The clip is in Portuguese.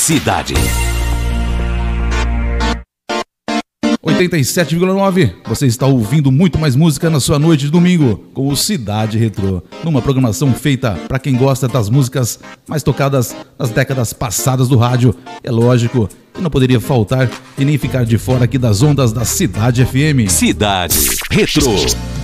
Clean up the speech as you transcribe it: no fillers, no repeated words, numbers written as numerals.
Cidade 87,9. Você está ouvindo muito mais música na sua noite de domingo com o Cidade Retrô, numa programação feita para quem gosta das músicas mais tocadas nas décadas passadas do rádio. É lógico que não poderia faltar e nem ficar de fora aqui das ondas da Cidade FM. Cidade Retrô.